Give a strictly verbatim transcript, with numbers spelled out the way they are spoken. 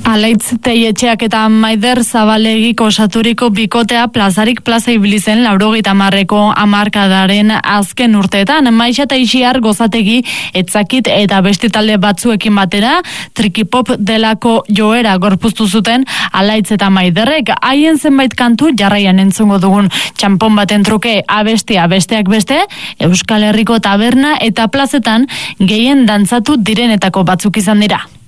Alaitz Teietxeak eta Maider Zabalegik osaturiko bikotea plazarik plaza ibili zen laurogeita hamarreko hamarkadaren azken urteetan. Maixa eta Ixiar Gozategi etzakit eta beste talde batzuekin batera trikipop delako joera gorpuztu zuten Alaitz eta Maiderrek. Haien zenbait kantu jarraian entzungo dugun txanpon baten truke abestia besteak beste, Euskal Herriko taberna eta plazetan gehien dantzatu direnetako batzuk izan dira.